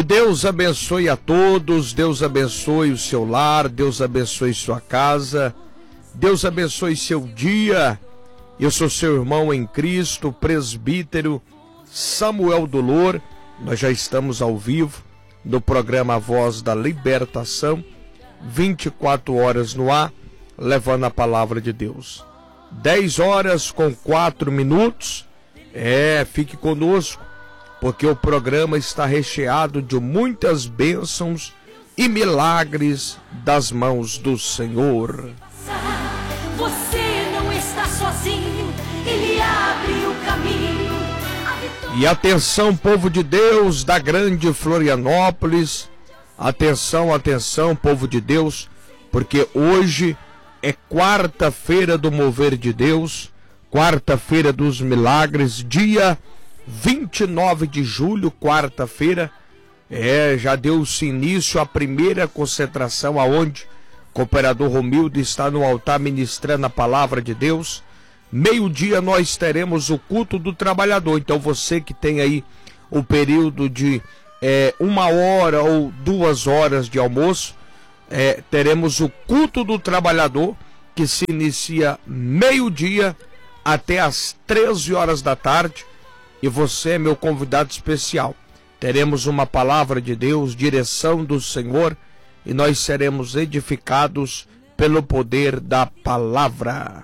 Que Deus abençoe a todos, Deus abençoe o seu lar, Deus abençoe sua casa, Deus abençoe seu dia. Eu sou seu irmão em Cristo, presbítero Samuel Dolor. Nós já estamos ao vivo no programa A Voz da Libertação, 24 horas no ar, levando a palavra de Deus. 10 horas com 4 minutos. Fique conosco, porque o programa está recheado de muitas bênçãos e milagres das mãos do Senhor. Você não está sozinho, Ele abre o caminho. E atenção, povo de Deus da grande Florianópolis, atenção, atenção, povo de Deus, porque hoje é quarta-feira do mover de Deus, quarta-feira dos milagres, dia 29 de julho, quarta-feira. Já deu-se início à primeira concentração, aonde o cooperador Romildo está no altar ministrando a palavra de Deus. Meio-dia nós teremos o culto do trabalhador. Então você que tem aí o período de 1 hora ou 2 horas de almoço, teremos o culto do trabalhador, que se inicia meio-dia até as 13 horas da tarde. E você é meu convidado especial. Teremos uma palavra de Deus, direção do Senhor, e nós seremos edificados pelo poder da palavra.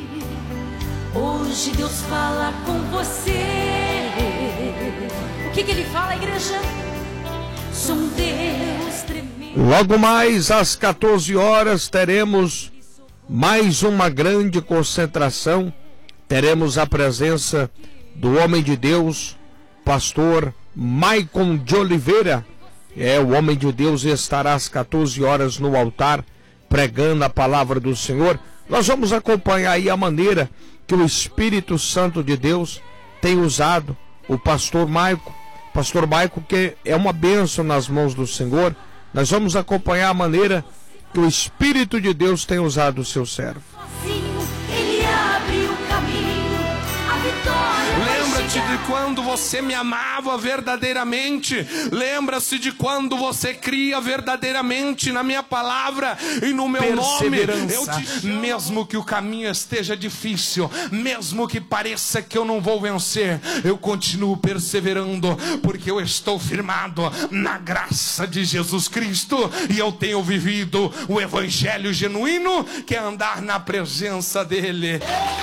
Hoje Deus fala com você. O que Ele fala, igreja? Sou um Deus tremendo. Logo mais às 14 horas teremos mais uma grande concentração. Teremos a presença do homem de Deus, pastor Maicon de Oliveira. O homem de Deus estará às 14 horas no altar, pregando a palavra do Senhor. Nós vamos acompanhar aí a maneira que o Espírito Santo de Deus tem usado o pastor Maicon. Pastor Maicon, que é uma bênção nas mãos do Senhor. Nós vamos acompanhar a maneira que o Espírito de Deus tem usado o seu servo. Ele abre o caminho, a vitória. Lembra-te de quando você me amava verdadeiramente. Lembra-se de quando você cria verdadeiramente na minha palavra e no meu nome. Mesmo que o caminho esteja difícil, mesmo que pareça que eu não vou vencer, eu continuo perseverando, porque eu estou firmado na graça de Jesus Cristo, e eu tenho vivido o evangelho genuíno, que é andar na presença dele.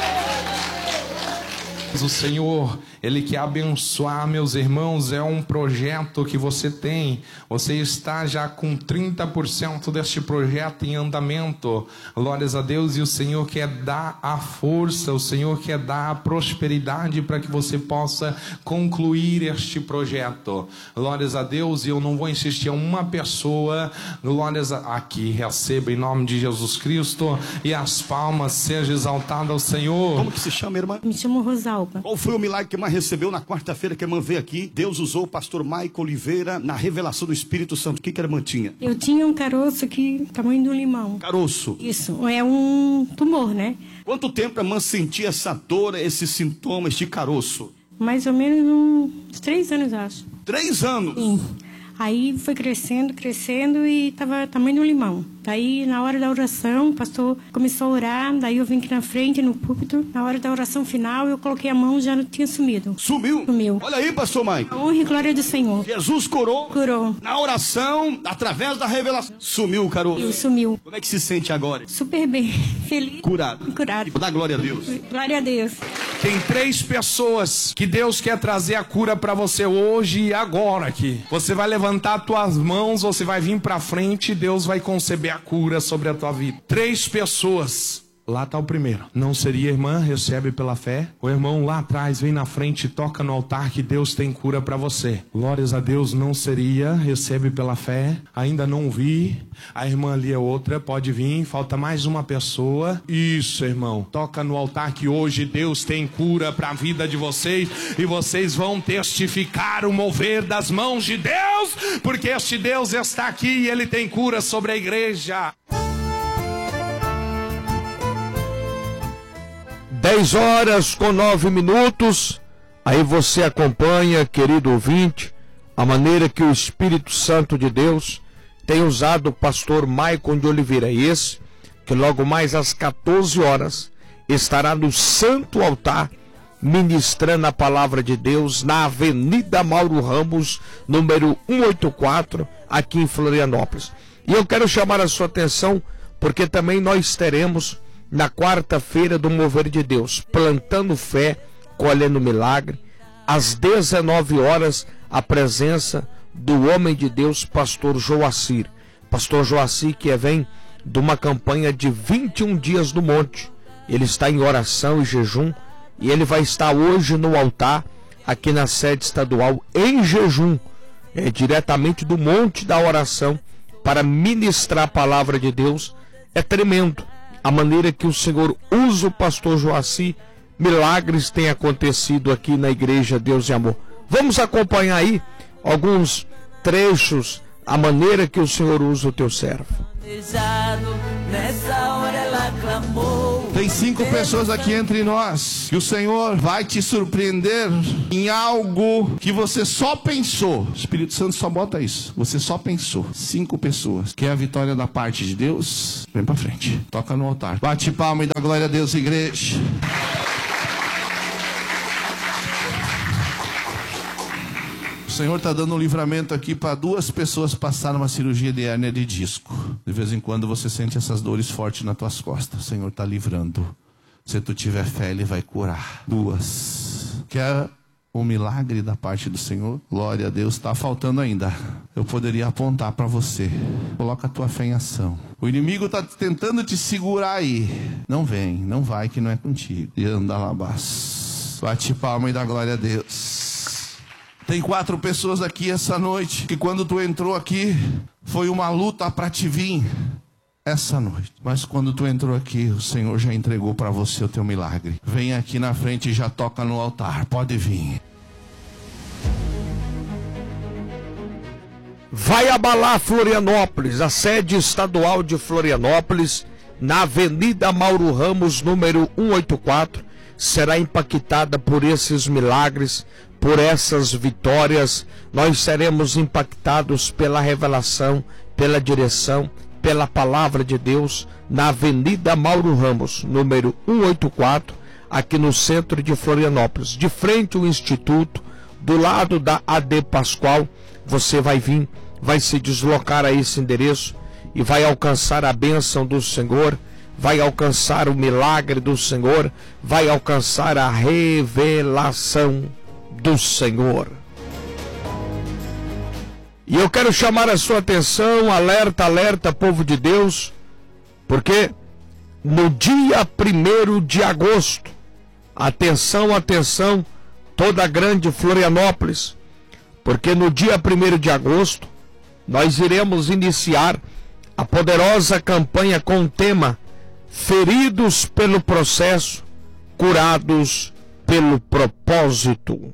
O Senhor, Ele quer abençoar, meus irmãos. É um projeto que você tem. Você está já com 30% deste projeto em andamento. Glórias a Deus. E o Senhor quer dar a força, o Senhor quer dar a prosperidade para que você possa concluir este projeto. Glórias a Deus. E eu não vou insistir, uma pessoa, glórias aqui, receba em nome de Jesus Cristo, e as palmas, seja exaltado ao Senhor. Como que se chama, irmã? Me chamo Rosalba. Qual foi o milagre que a irmã recebeu na quarta-feira que a irmã veio aqui? Deus usou o pastor Maicon Oliveira na revelação do Espírito Santo. O que a irmã tinha? Eu tinha um caroço aqui, tamanho de um limão. Caroço? Isso, é um tumor, né? Quanto tempo a irmã sentia essa dor, esses sintomas de caroço? Mais ou menos uns 3 anos, acho. 3 anos? Sim. Aí foi crescendo, crescendo e tava tamanho de um limão. Daí, na hora da oração, o pastor começou a orar, daí eu vim aqui na frente, no púlpito. Na hora da oração final, eu coloquei a mão, já não tinha sumido. Sumiu? Sumiu. Olha aí, pastor Maicon. A honra e glória do Senhor. Jesus curou? Curou. Na oração, através da revelação. Sumiu o caroço? E sumiu. Como é que se sente agora? Super bem. Feliz. Curado. Curado. Dá glória a Deus. Glória a Deus. Tem 3 pessoas que Deus quer trazer a cura para você hoje e agora aqui. Você vai levantar as tuas mãos, você vai vir para frente e Deus vai conceber a cura sobre a tua vida. 3 pessoas. Lá está o primeiro. Não seria, irmã? Recebe pela fé. O irmão lá atrás vem na frente e toca no altar que Deus tem cura para você. Glórias a Deus. Não seria? Recebe pela fé. Ainda não vi. A irmã ali é outra. Pode vir. Falta mais uma pessoa. Isso, irmão. Toca no altar que hoje Deus tem cura para a vida de vocês. E vocês vão testificar o mover das mãos de Deus. Porque este Deus está aqui e Ele tem cura sobre a igreja. 10 horas com 9 minutos. Aí você acompanha, querido ouvinte, a maneira que o Espírito Santo de Deus tem usado o pastor Maicon de Oliveira, esse que logo mais às 14 horas estará no Santo Altar ministrando a palavra de Deus na Avenida Mauro Ramos, número 184, aqui em Florianópolis. E eu quero chamar a sua atenção, porque também nós teremos na quarta-feira do Mover de Deus, plantando fé, colhendo milagre, às 19 horas, a presença do homem de Deus, pastor Joacir. Pastor Joacir, que vem de uma campanha de 21 dias no monte. Ele está em oração e jejum, e ele vai estar hoje no altar, aqui na sede estadual, em jejum, diretamente do Monte da Oração, para ministrar a palavra de Deus. É tremendo a maneira que o Senhor usa o pastor Joacir. Milagres têm acontecido aqui na Igreja Deus e Amor. Vamos acompanhar aí alguns trechos, a maneira que o Senhor usa o teu servo. Tem 5 pessoas aqui entre nós que o Senhor vai te surpreender em algo que você só pensou. O Espírito Santo só bota isso. Você só pensou. 5 pessoas. Quer a vitória da parte de Deus? Vem pra frente. Toca no altar. Bate palma e dá glória a Deus, igreja. O Senhor está dando um livramento aqui para 2 pessoas passarem uma cirurgia de hérnia de disco. De vez em quando você sente essas dores fortes nas tuas costas. O Senhor está livrando. Se tu tiver fé, Ele vai curar. 2. Quer um milagre da parte do Senhor? Glória a Deus. Está faltando ainda. Eu poderia apontar para você. Coloca a tua fé em ação. O inimigo está tentando te segurar aí. Não vem, não vai, que não é contigo. E anda lá, bate palma e dá glória a Deus. Tem 4 pessoas aqui essa noite que quando tu entrou aqui foi uma luta para te vir essa noite. Mas quando tu entrou aqui, o Senhor já entregou para você o teu milagre. Vem aqui na frente e já toca no altar. Pode vir. Vai abalar Florianópolis, a sede estadual de Florianópolis, na Avenida Mauro Ramos, número 184, será impactada por esses milagres, por essas vitórias. Nós seremos impactados pela revelação, pela direção, pela palavra de Deus, na Avenida Mauro Ramos, número 184, aqui no centro de Florianópolis, de frente ao Instituto, do lado da AD Pascoal. Você vai vir, vai se deslocar a esse endereço e vai alcançar a bênção do Senhor, vai alcançar o milagre do Senhor, vai alcançar a revelação do Senhor. E eu quero chamar a sua atenção, alerta, alerta, povo de Deus, porque no dia 1º de agosto, atenção, atenção, toda a grande Florianópolis, porque no dia 1º de agosto, nós iremos iniciar a poderosa campanha com o tema Feridos pelo Processo, Curados pelo Propósito.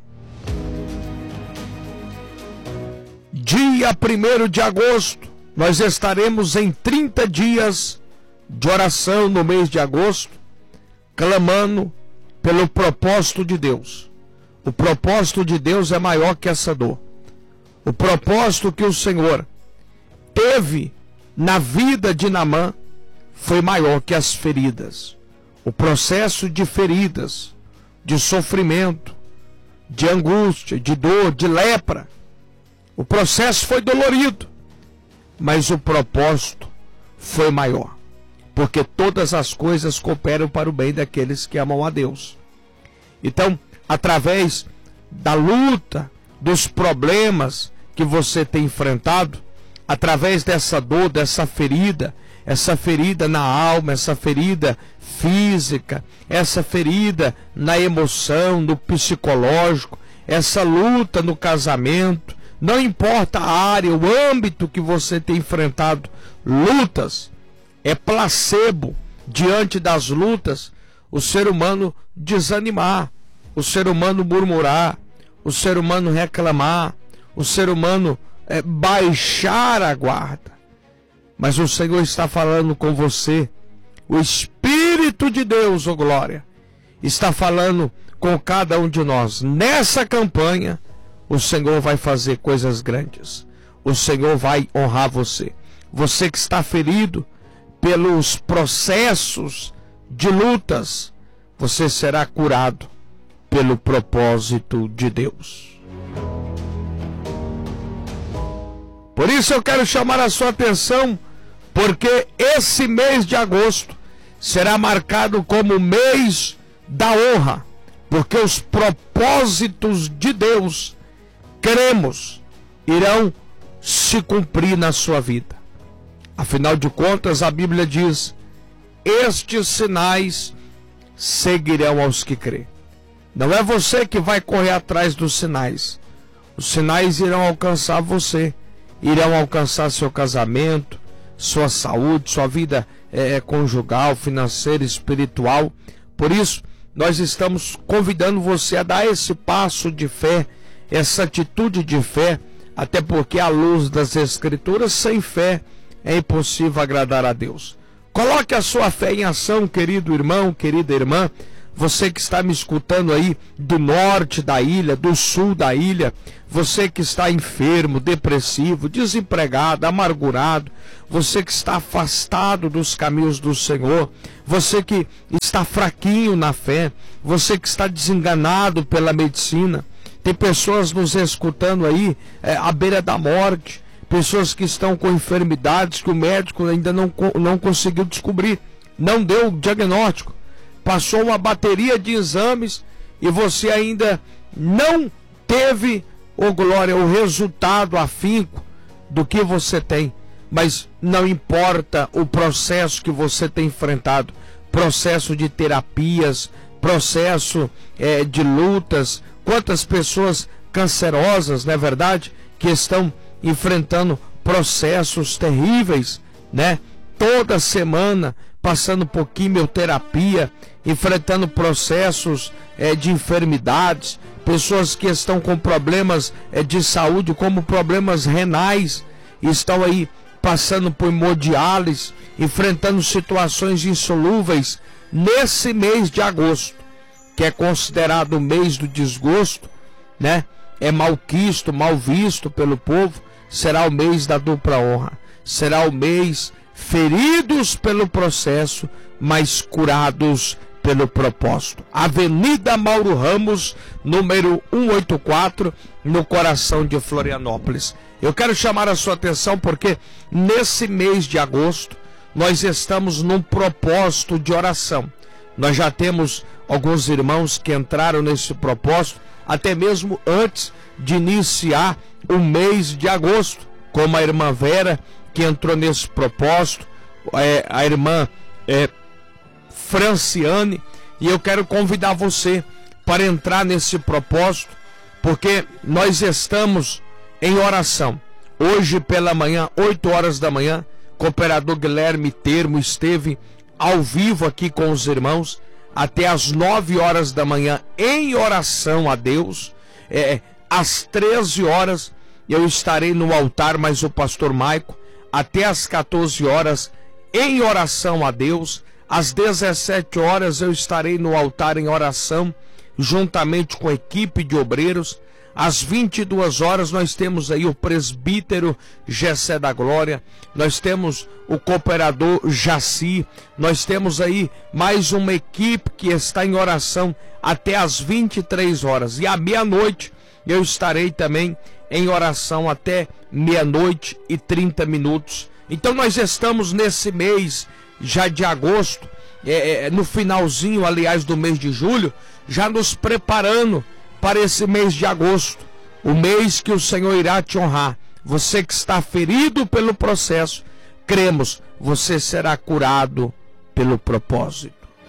Dia 1º de agosto, nós estaremos em 30 dias de oração no mês de agosto, clamando pelo propósito de Deus. O propósito de Deus é maior que essa dor. O propósito que o Senhor teve na vida de Naamã foi maior que as feridas. O processo de feridas, de sofrimento, de angústia, de dor, de lepra, o processo foi dolorido, mas o propósito foi maior, porque todas as coisas cooperam para o bem daqueles que amam a Deus. Então, através da luta, dos problemas que você tem enfrentado, através dessa dor, dessa ferida, essa ferida na alma, essa ferida física, essa ferida na emoção, no psicológico, essa luta no casamento, não importa a área, o âmbito que você tem enfrentado lutas, é placebo diante das lutas o ser humano desanimar, o ser humano murmurar, o ser humano reclamar, o ser humano baixar a guarda. Mas o Senhor está falando com você, o Espírito de Deus, glória, está falando com cada um de nós. Nessa campanha, o Senhor vai fazer coisas grandes. O Senhor vai honrar você. Você que está ferido pelos processos de lutas, você será curado pelo propósito de Deus. Por isso eu quero chamar a sua atenção, porque esse mês de agosto será marcado como o mês da honra, porque os propósitos de Deus, cremos, irão se cumprir na sua vida. Afinal de contas, a Bíblia diz: estes sinais seguirão aos que crêem. Não é você que vai correr atrás dos sinais. Os sinais irão alcançar você, irão alcançar seu casamento, sua saúde, sua vida conjugal, financeira, espiritual. Por isso, nós estamos convidando você a dar esse passo de fé, essa atitude de fé, até porque à luz das Escrituras, sem fé é impossível agradar a Deus. Coloque a sua fé em ação, querido irmão, querida irmã. Você que está me escutando aí do norte da ilha, do sul da ilha, você que está enfermo, depressivo, desempregado, amargurado, você que está afastado dos caminhos do Senhor, você que está fraquinho na fé, você que está desenganado pela medicina. Tem pessoas nos escutando aí à beira da morte, pessoas que estão com enfermidades que o médico ainda não conseguiu descobrir, não deu o diagnóstico. Passou uma bateria de exames e você ainda não teve, glória, o resultado afinco do que você tem. Mas não importa o processo que você tem enfrentado, processo de terapias, processo de lutas, quantas pessoas cancerosas, não é verdade, que estão enfrentando processos terríveis, né? Toda semana passando por quimioterapia, enfrentando processos de enfermidades, pessoas que estão com problemas de saúde, como problemas renais, estão aí passando por hemodiálise, enfrentando situações insolúveis. Nesse mês de agosto, que é considerado o mês do desgosto, né? É malquisto, mal visto pelo povo, será o mês da dupla honra, será o mês feridos pelo processo, mas curados pelo propósito. Avenida Mauro Ramos, número 184, no coração de Florianópolis. Eu quero chamar a sua atenção porque nesse mês de agosto nós estamos num propósito de oração. Nós já temos alguns irmãos que entraram nesse propósito até mesmo antes de iniciar o mês de agosto, como a irmã Vera, que entrou nesse propósito, a irmã Franciane, e eu quero convidar você para entrar nesse propósito, porque nós estamos em oração. Hoje pela manhã, 8 horas da manhã, o cooperador Guilherme Termo esteve ao vivo aqui com os irmãos, até às 9 horas da manhã em oração a Deus. Às 13 horas eu estarei no altar, mas o pastor Maico, até às 14 horas em oração a Deus. Às 17 horas eu estarei no altar em oração, juntamente com a equipe de obreiros. Às 22 horas nós temos aí o presbítero Gessé da Glória, nós temos o cooperador Jaci, nós temos aí mais uma equipe que está em oração até às 23 horas. E à meia-noite eu estarei também em oração até meia-noite e 30 minutos. Então nós estamos nesse mês já de agosto, no finalzinho, aliás, do mês de julho, já nos preparando para esse mês de agosto, o mês que o Senhor irá te honrar. Você que está ferido pelo processo, cremos, você será curado pelo propósito.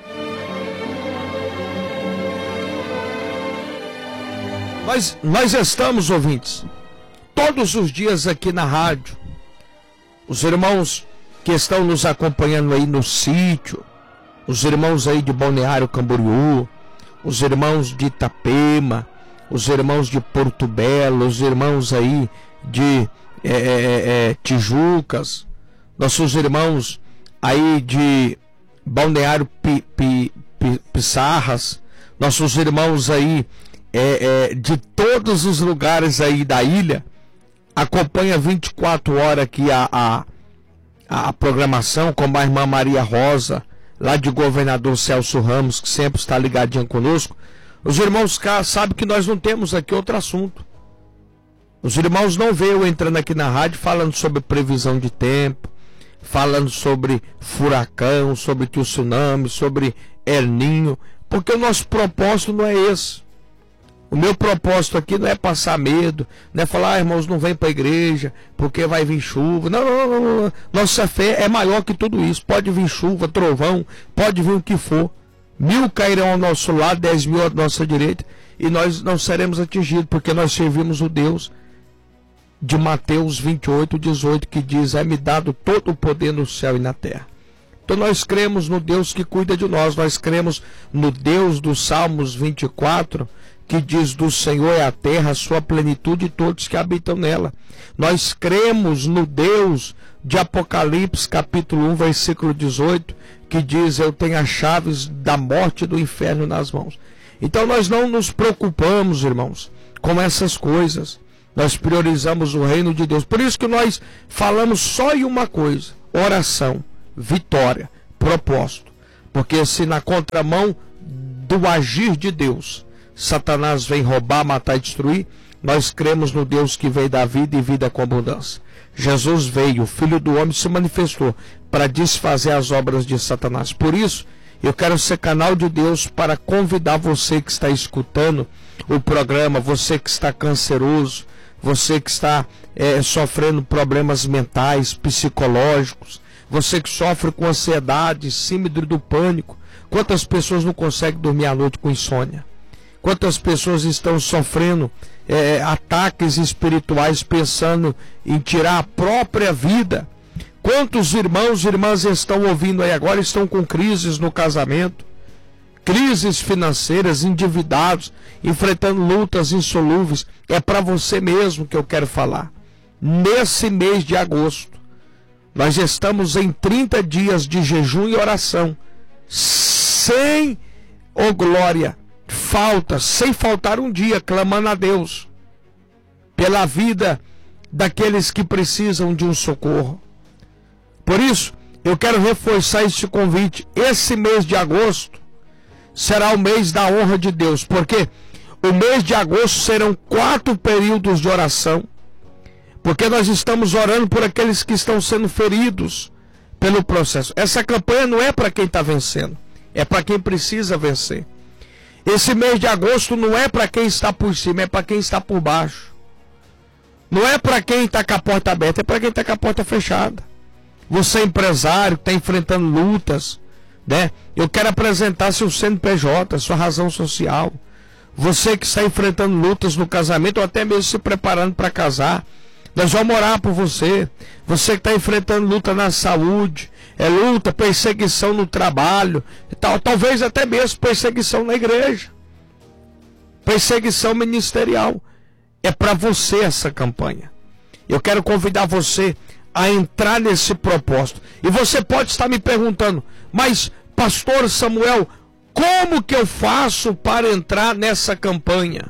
Nós estamos, ouvintes, todos os dias aqui na rádio. Os irmãos que estão nos acompanhando aí no sítio, os irmãos aí de Balneário Camboriú, os irmãos de Itapema, os irmãos de Porto Belo, os irmãos aí de Tijucas, nossos irmãos aí de Balneário Pissarras, nossos irmãos aí de todos os lugares aí da ilha, acompanha 24 horas aqui a programação, como a irmã Maria Rosa, lá de Governador Celso Ramos, que sempre está ligadinha conosco. Os irmãos cá sabem que nós não temos aqui outro assunto. Os irmãos não veem eu entrando aqui na rádio falando sobre previsão de tempo, falando sobre furacão, sobre tsunami, sobre El Ninho, porque o nosso propósito não é esse. O meu propósito aqui não é passar medo, não é falar, irmãos, não vem para a igreja porque vai vir chuva. Não. Nossa fé é maior que tudo isso. Pode vir chuva, trovão, pode vir o que for. 1000 cairão ao nosso lado, 10.000 à nossa direita, e nós não seremos atingidos, porque nós servimos o Deus de Mateus 28:18, que diz: é-me dado todo o poder no céu e na terra. Então nós cremos no Deus que cuida de nós, nós cremos no Deus dos Salmos 24, que diz: do Senhor é a terra, a sua plenitude e todos que habitam nela. Nós cremos no Deus de Apocalipse, capítulo 1, versículo 18, que diz: eu tenho as chaves da morte e do inferno nas mãos. Então nós não nos preocupamos, irmãos, com essas coisas. Nós priorizamos o reino de Deus. Por isso que nós falamos só em uma coisa: oração, vitória, propósito. Porque se na contramão do agir de Deus Satanás vem roubar, matar e destruir, nós cremos no Deus que veio dar vida e vida com abundância. Jesus veio, o Filho do Homem se manifestou para desfazer as obras de Satanás. Por isso, eu quero ser canal de Deus para convidar você que está escutando o programa, você que está canceroso, você que está sofrendo problemas mentais, psicológicos, você que sofre com ansiedade, síndrome do pânico. Quantas pessoas não conseguem dormir à noite com insônia? Quantas pessoas estão sofrendo ataques espirituais, pensando em tirar a própria vida? Quantos irmãos e irmãs estão ouvindo aí agora, estão com crises no casamento, crises financeiras, endividados, enfrentando lutas insolúveis? É para você mesmo que eu quero falar. Nesse mês de agosto, nós estamos em 30 dias de jejum e oração, sem, glória, falta, sem faltar um dia, clamando a Deus pela vida daqueles que precisam de um socorro. Por isso, eu quero reforçar este convite. Esse mês de agosto será o mês da honra de Deus, porque o mês de agosto serão 4 períodos de oração, porque nós estamos orando por aqueles que estão sendo feridos pelo processo. Essa campanha não é para quem está vencendo, é para quem precisa vencer. Esse mês de agosto não é para quem está por cima, é para quem está por baixo. Não é para quem está com a porta aberta, é para quem está com a porta fechada. Você empresário que está enfrentando lutas, né? Eu quero apresentar seu CNPJ, sua razão social. Você que está enfrentando lutas no casamento, ou até mesmo se preparando para casar, nós vamos orar por você. Você que está enfrentando luta na saúde, luta, perseguição no trabalho, talvez até mesmo perseguição na igreja, perseguição ministerial. É para você essa campanha. Eu quero convidar você a entrar nesse propósito. E você pode estar me perguntando: mas pastor Samuel, como que eu faço para entrar nessa campanha?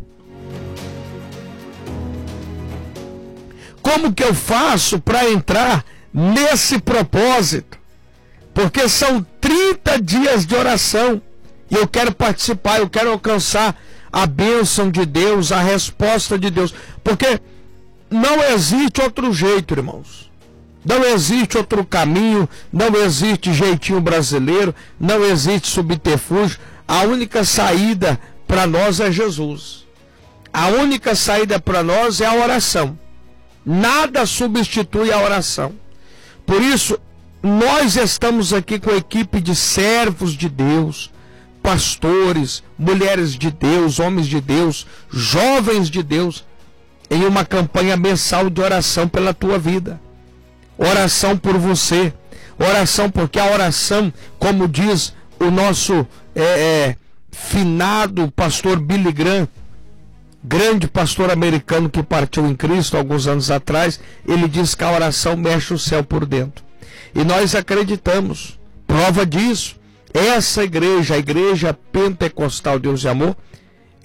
Como que eu faço para entrar nesse propósito? Porque são 30 dias de oração e eu quero participar, eu quero alcançar a bênção de Deus, a resposta de Deus, porque não existe outro jeito, irmãos. Não existe outro caminho, não existe jeitinho brasileiro, não existe subterfúgio. A única saída para nós é Jesus. A única saída para nós é a oração. Nada substitui a oração. Por isso, nós estamos aqui com a equipe de servos de Deus, pastores, mulheres de Deus, homens de Deus, jovens de Deus, em uma campanha mensal de oração pela tua vida. Oração por você. Oração, porque a oração, como diz o nosso finado pastor Billy Graham, grande pastor americano que partiu em Cristo alguns anos atrás, ele diz que a oração mexe o céu por dentro. E nós acreditamos. Prova disso, essa igreja, a Igreja Pentecostal Deus e Amor,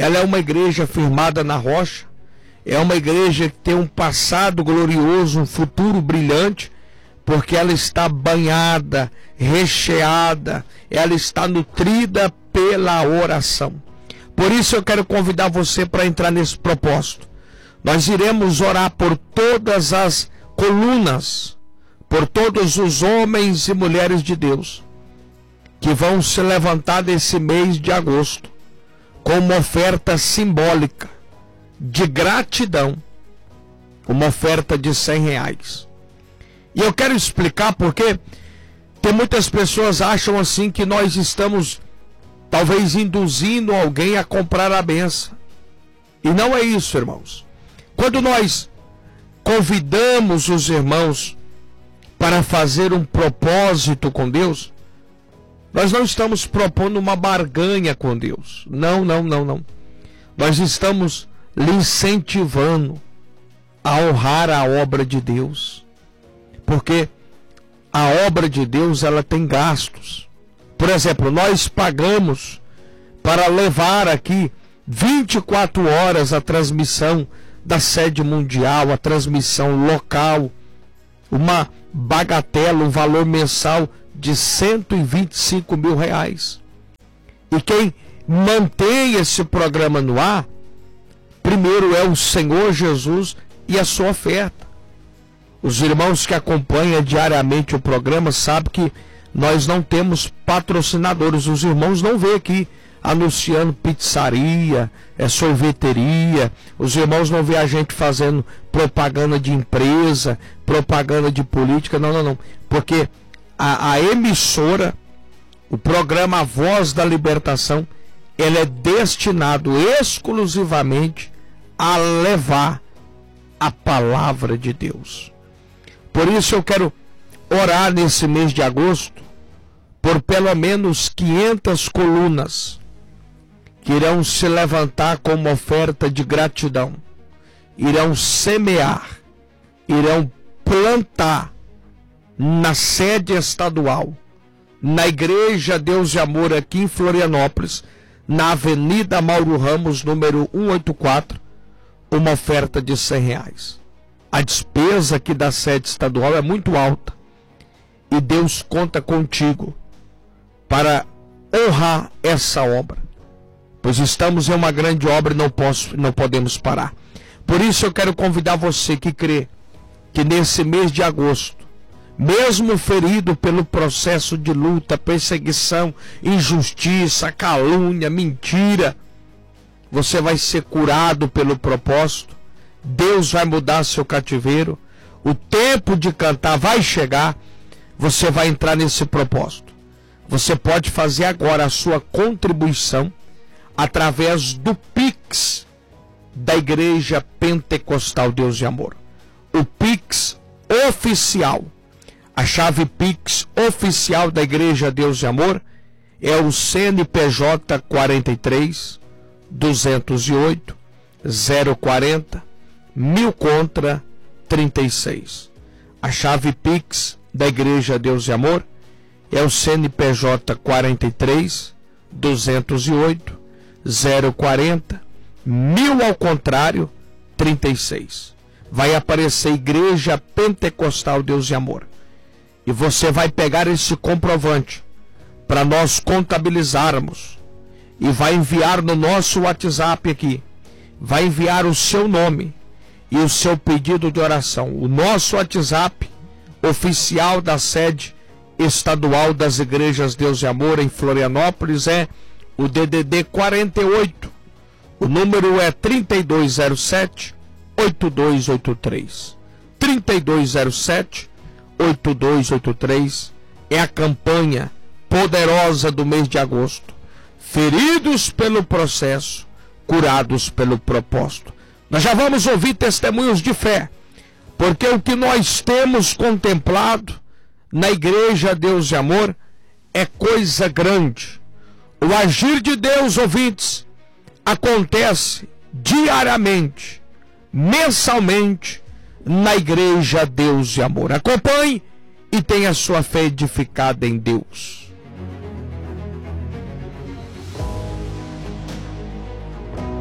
ela é uma igreja firmada na rocha, é uma igreja que tem um passado glorioso, um futuro brilhante, porque ela está banhada, recheada, ela está nutrida pela oração. Por isso eu quero convidar você para entrar nesse propósito. Nós iremos orar por todas as colunas, por todos os homens e mulheres de Deus que vão se levantar nesse mês de agosto com uma oferta simbólica de gratidão, uma oferta de R$100. E eu quero explicar porque tem muitas pessoas que acham assim que nós estamos talvez induzindo alguém a comprar a benção. E não é isso, irmãos. Quando nós convidamos os irmãos para fazer um propósito com Deus, nós não estamos propondo uma barganha com Deus. Não. Nós estamos lhe incentivando a honrar a obra de Deus. Porque a obra de Deus, ela tem gastos. Por exemplo, nós pagamos para levar aqui 24 horas a transmissão da sede mundial, a transmissão local, uma bagatela, um valor mensal de R$125 mil. E quem mantém esse programa no ar, primeiro é o Senhor Jesus e a sua oferta. Os irmãos que acompanham diariamente o programa sabem que nós não temos patrocinadores. Os irmãos não vêm aqui anunciando pizzaria, sorveteria. Os irmãos não vêem a gente fazendo propaganda de empresa, propaganda de política. Não. Porque a emissora, o programa A Voz da Libertação, ele é destinado exclusivamente a levar a palavra de Deus. Por isso eu quero orar nesse mês de agosto por pelo menos 500 colunas que irão se levantar com uma oferta de gratidão, irão semear, irão plantar na sede estadual, na Igreja Deus e Amor aqui em Florianópolis, na Avenida Mauro Ramos, número 184, uma oferta de R$100. A despesa aqui da sede estadual é muito alta e Deus conta contigo para honrar essa obra, pois estamos em uma grande obra e não podemos parar. Por isso eu quero convidar você que crê que nesse mês de agosto, mesmo ferido pelo processo de luta, perseguição, injustiça, calúnia, mentira, você vai ser curado pelo propósito. Deus vai mudar seu cativeiro. O tempo de cantar vai chegar. Você vai entrar nesse propósito. Você pode fazer agora a sua contribuição através do Pix da Igreja Pentecostal Deus e Amor. O Pix oficial. A chave Pix oficial da Igreja Deus e Amor é o CNPJ 43 208 040 1000 contra 36. A chave Pix da Igreja Deus e Amor é o CNPJ 43 208 040 1000 ao contrário 36. Vai aparecer Igreja Pentecostal Deus e Amor. E você vai pegar esse comprovante para nós contabilizarmos e vai enviar no nosso WhatsApp aqui. Vai enviar o seu nome e o seu pedido de oração. O nosso WhatsApp oficial da sede estadual das Igrejas Deus e Amor em Florianópolis é o DDD 48. O número é 3207 8283. 3207 8283 é a campanha poderosa do mês de agosto. Feridos pelo processo, curados pelo propósito. Nós já vamos ouvir testemunhos de fé, porque o que nós temos contemplado na Igreja Deus e Amor é coisa grande. O agir de Deus, ouvintes, acontece diariamente, mensalmente, na Igreja Deus e Amor. Acompanhe e tenha sua fé edificada em Deus.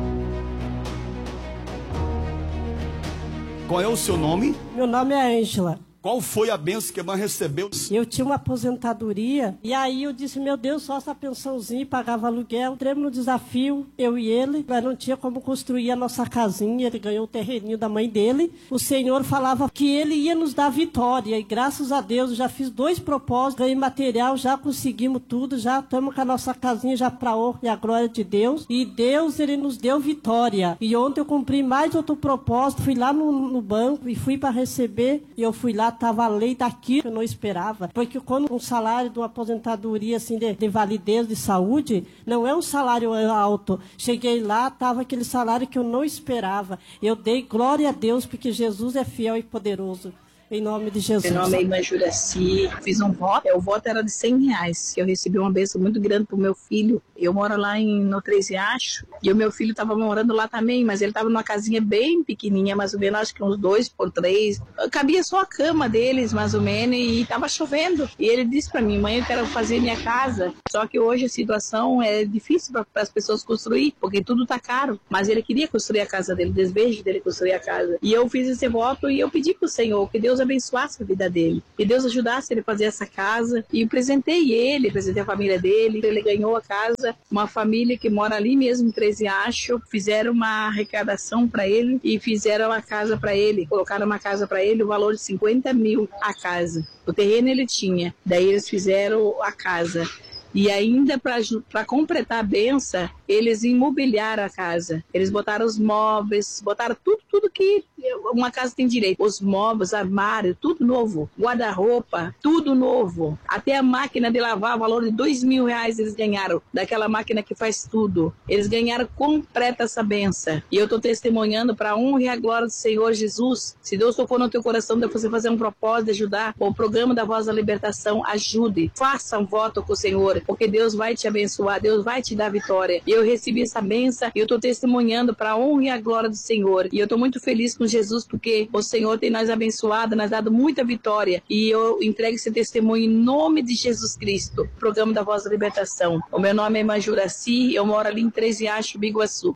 Qual é o seu nome? Meu nome é Ângela. Qual foi a bênção que a irmã recebeu? Eu tinha uma aposentadoria e aí eu disse, meu Deus, só essa pensãozinha, pagava aluguel. Entramos no desafio, eu e ele, mas não tinha como construir a nossa casinha. Ele ganhou o terreninho da mãe dele. O Senhor falava que ele ia nos dar vitória e graças a Deus eu já fiz 2 propósitos, ganhei material, já conseguimos tudo, já estamos com a nossa casinha já para a honra e a glória de Deus. E Deus, ele nos deu vitória. E ontem eu cumpri mais outro propósito, fui lá no banco e fui para receber e eu fui lá. Estava a lei daqui que eu não esperava. Porque quando um salário de uma aposentadoria assim, de validez de saúde, não é um salário alto. Cheguei lá, estava aquele salário que eu não esperava. Eu dei glória a Deus, porque Jesus é fiel e poderoso. Em nome de Jesus. Meu nome é irmã Juraci. Fiz um voto. O voto era de R$100. Que eu recebi uma bênção muito grande pro meu filho. Eu moro lá no Três Riachos. E o meu filho estava morando lá também. Mas ele estava numa casinha bem pequenininha, mais ou menos, acho que uns 2x3. Cabia só a cama deles, mais ou menos. E estava chovendo. E ele disse para mim, mãe, eu quero fazer minha casa. Só que hoje a situação é difícil para as pessoas construir. Porque tudo tá caro. Mas ele queria construir a casa dele. O desejo dele construir a casa. E eu fiz esse voto e eu pedi pro Senhor que Deus abençoasse a vida dele, que Deus ajudasse ele a fazer essa casa, e presentei ele, presentei a família dele, ele ganhou a casa, uma família que mora ali mesmo em Três Riachos, fizeram uma arrecadação para ele e fizeram uma casa para ele, colocaram uma casa para ele, o valor de 50 mil a casa, o terreno ele tinha, daí eles fizeram a casa. E ainda para completar a benção, eles imobiliaram a casa. Eles botaram os móveis, botaram tudo que uma casa tem direito. Os móveis, armário, tudo novo. Guarda-roupa, tudo novo. Até a máquina de lavar, valor de R$2.000 eles ganharam. Daquela máquina que faz tudo. Eles ganharam completa essa benção. E eu estou testemunhando para a honra e a glória do Senhor Jesus. Se Deus tocou no teu coração de você fazer um propósito de ajudar o programa da Voz da Libertação, ajude. Faça um voto com o Senhor. Porque Deus vai te abençoar, Deus vai te dar vitória. E eu recebi essa benção e eu estou testemunhando para a honra e a glória do Senhor. E eu estou muito feliz com Jesus porque o Senhor tem nos abençoado, nos dado muita vitória. E eu entrego esse testemunho em nome de Jesus Cristo. Programa da Voz da Libertação. O meu nome é irmã Juraci, eu moro ali em Três Riachos, Biguaçu.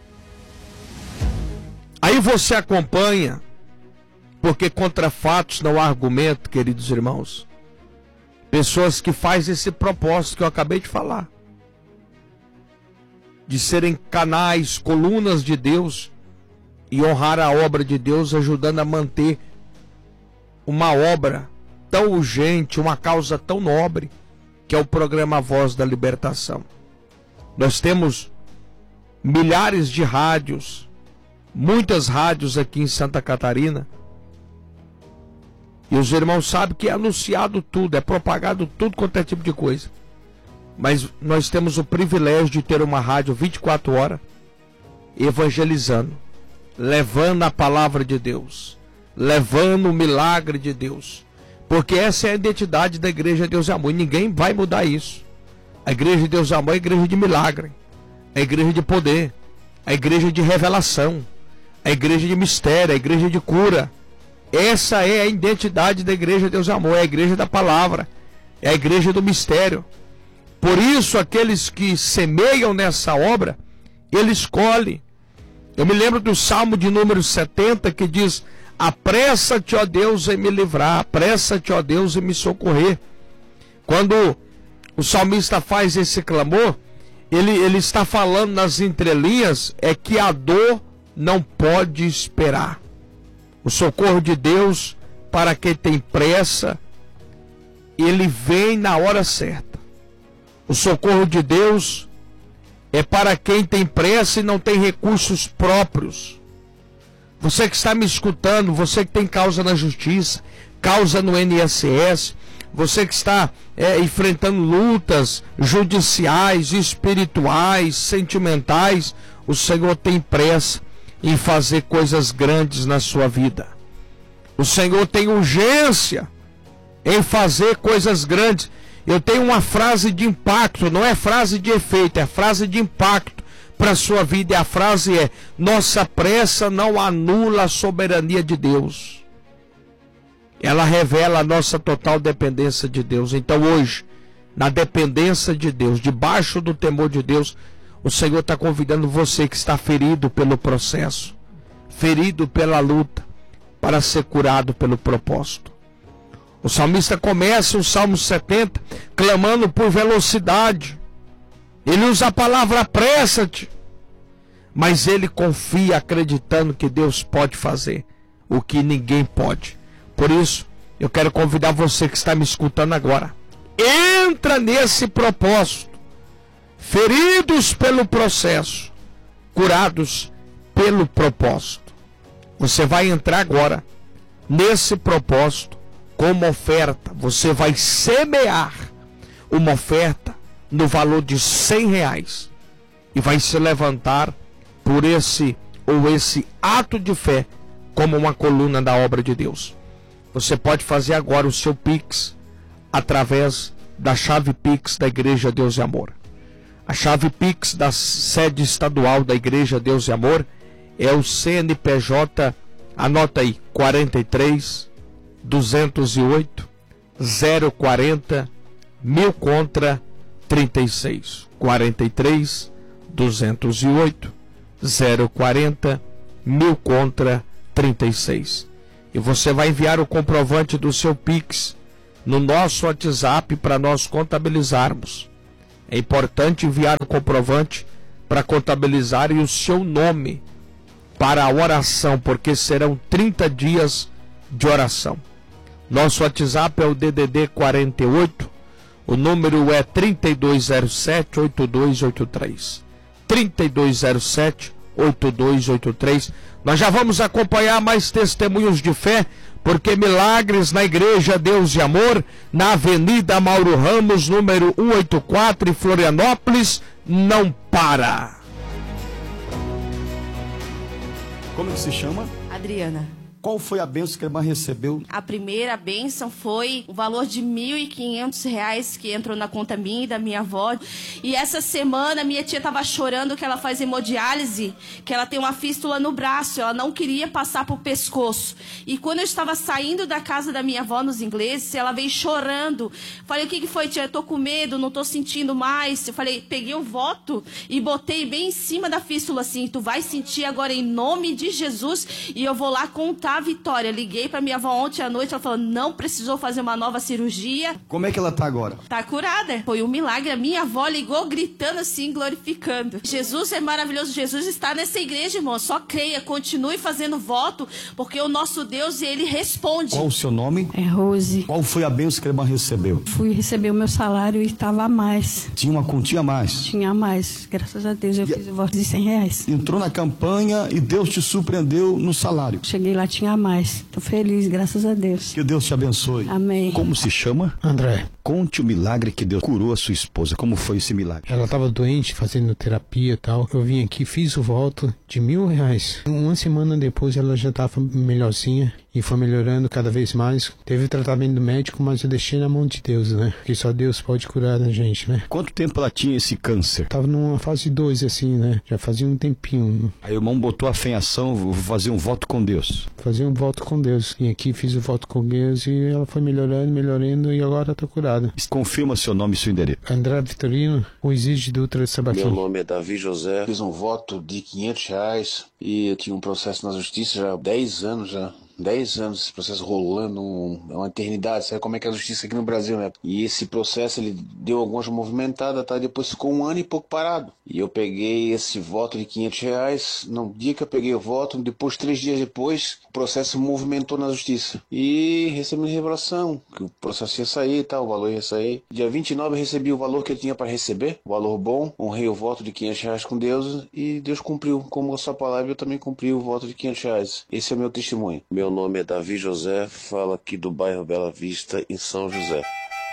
Aí você acompanha, porque contra fatos não há argumento, queridos irmãos. Pessoas que fazem esse propósito que eu acabei de falar. De serem canais, colunas de Deus e honrar a obra de Deus, ajudando a manter uma obra tão urgente, uma causa tão nobre, que é o programa Voz da Libertação. Nós temos milhares de rádios, muitas rádios aqui em Santa Catarina. E os irmãos sabem que é anunciado tudo, é propagado tudo quanto é tipo de coisa. Mas nós temos o privilégio de ter uma rádio 24 horas, evangelizando, levando a palavra de Deus, levando o milagre de Deus. Porque essa é a identidade da Igreja Deus e Amor, e ninguém vai mudar isso. A Igreja Deus e Amor é a igreja de milagre, é a igreja de poder, a igreja de revelação, a igreja de mistério, a igreja de cura. Essa é a identidade da Igreja Deus e Amor, é a igreja da palavra, é a igreja do mistério. Por isso, aqueles que semeiam nessa obra, ele escolhe. Eu me lembro do Salmo de número 70, que diz: apressa-te, ó Deus, em me livrar, apressa-te, ó Deus, em me socorrer. Quando o salmista faz esse clamor, ele está falando nas entrelinhas, é que a dor não pode esperar. O socorro de Deus, para quem tem pressa, ele vem na hora certa. O socorro de Deus é para quem tem pressa e não tem recursos próprios. Você que está me escutando, você que tem causa na justiça, causa no INSS, você que está enfrentando lutas judiciais, espirituais, sentimentais, o Senhor tem pressa em fazer coisas grandes na sua vida. O Senhor tem urgência em fazer coisas grandes. Eu tenho uma frase de impacto, não é frase de efeito, é frase de impacto para a sua vida. E a frase é: nossa pressa não anula a soberania de Deus. Ela revela a nossa total dependência de Deus. Então hoje, na dependência de Deus, debaixo do temor de Deus, o Senhor está convidando você que está ferido pelo processo, ferido pela luta, para ser curado pelo propósito. O salmista começa o Salmo 70 clamando por velocidade. Ele usa a palavra apressa-te, mas ele confia acreditando que Deus pode fazer o que ninguém pode. Por isso, eu quero convidar você que está me escutando agora. Entra nesse propósito. Feridos pelo processo, curados pelo propósito. Você vai entrar agora nesse propósito com uma oferta. Você vai semear uma oferta no valor de R$100 e vai se levantar por esse ato de fé como uma coluna da obra de Deus. Você pode fazer agora o seu Pix através da chave Pix da Igreja Deus e Amor. A chave Pix da sede estadual da Igreja Deus e Amor é o CNPJ, anota aí, 43 208 040 1000 contra 36. 43 208 040 1000 contra 36. E você vai enviar o comprovante do seu Pix no nosso WhatsApp para nós contabilizarmos. É importante enviar o comprovante para contabilizar e o seu nome para a oração, porque serão 30 dias de oração. Nosso WhatsApp é o DDD 48, o número é 3207-8283. 3207-8283. Nós já vamos acompanhar mais testemunhos de fé, porque milagres na Igreja Deus e Amor, na Avenida Mauro Ramos, número 184, em Florianópolis, não para. Como é que se chama? Adriana. Qual foi a bênção que a irmã recebeu? A primeira bênção foi o valor de R$1.500 que entrou na conta minha e da minha avó. E essa semana minha tia estava chorando que ela faz hemodiálise, que ela tem uma fístula no braço, ela não queria passar pro pescoço. E quando eu estava saindo da casa da minha avó nos ingleses, ela veio chorando. Falei, o que foi, tia? Eu tô com medo, não tô sentindo mais. Eu falei, peguei o voto e botei bem em cima da fístula assim, tu vai sentir agora em nome de Jesus e eu vou lá contar a vitória. Liguei pra minha avó ontem à noite, ela falou, não precisou fazer uma nova cirurgia. Como é que ela tá agora? Tá curada. Foi um milagre. A minha avó ligou gritando assim, glorificando. Jesus é maravilhoso. Jesus está nessa igreja, irmão. Só creia, continue fazendo voto, porque o nosso Deus, ele responde. Qual o seu nome? É Rose. Qual foi a bênção que a irmã recebeu? Fui receber o meu salário e estava a mais. Tinha uma quantia a mais? Tinha a mais. Graças a Deus eu fiz o voto de R$100. Entrou na campanha e Deus te surpreendeu no salário. Cheguei lá, tinha a mais. Tô feliz, graças a Deus. Que Deus te abençoe. Amém. Como se chama? André. Conte o milagre que Deus curou a sua esposa. Como foi esse milagre? Ela estava doente, fazendo terapia e tal. Eu vim aqui, fiz o voto de R$1.000. Uma semana depois ela já estava melhorzinha e foi melhorando cada vez mais. Teve tratamento médico, mas eu deixei na mão de Deus, né? Porque só Deus pode curar a gente, né? Quanto tempo ela tinha esse câncer? Tava numa fase 2, assim, né? Já fazia um tempinho. Aí o irmão botou a fé em ação, vou fazer um voto com Deus. Fazer um voto com Deus. Vim aqui, fiz o voto com Deus e ela foi melhorando e agora tá curada. Confirma seu nome e seu endereço. André Vitorino, o Exige Dutra de Sabaquim. Meu nome é Davi José. Fiz um voto de R$500 e eu tinha um processo na justiça já há 10 anos já. 10 anos esse processo rolando, é uma eternidade, sabe como é que é a justiça aqui no Brasil, né? E esse processo, ele deu algumas movimentadas, tá? Depois ficou 1 ano e pouco parado. E eu peguei esse voto de R$500, no dia que eu peguei o voto, depois, 3 dias depois, o processo movimentou na justiça. E recebi revelação, que o processo ia sair, tá? O valor ia sair. Dia 29 eu recebi o valor que eu tinha para receber, o valor bom, honrei o voto de R$500 com Deus e Deus cumpriu. Como a sua palavra, eu também cumpri o voto de R$500. Esse é o meu testemunho. Meu nome é Davi José, falo aqui do bairro Bela Vista, em São José.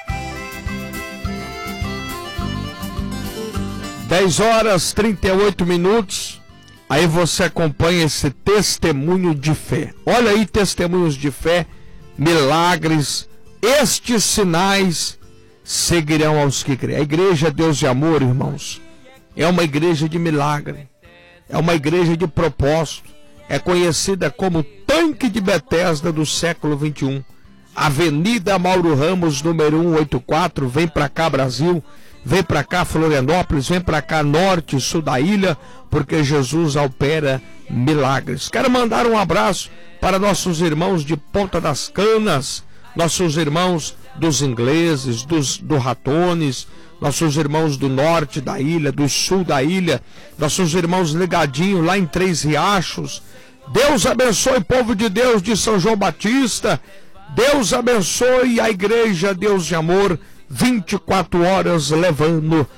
10h38. Aí você acompanha esse testemunho de fé. Olha aí, testemunhos de fé, milagres, estes sinais seguirão aos que creem. A Igreja Deus de Amor, irmãos, é uma igreja de milagre, é uma igreja de propósito. É conhecida como Tanque de Betesda do século XXI. Avenida Mauro Ramos, número 184. Vem pra cá, Brasil. Vem pra cá, Florianópolis. Vem pra cá, norte e sul da ilha. Porque Jesus opera milagres. Quero mandar um abraço para nossos irmãos de Ponta das Canas, nossos irmãos dos ingleses, do Ratones, nossos irmãos do norte da ilha, do sul da ilha, nossos irmãos ligadinhos lá em Três Riachos. Deus abençoe o povo de Deus de São João Batista. Deus abençoe a igreja Deus de Amor, 24 horas levando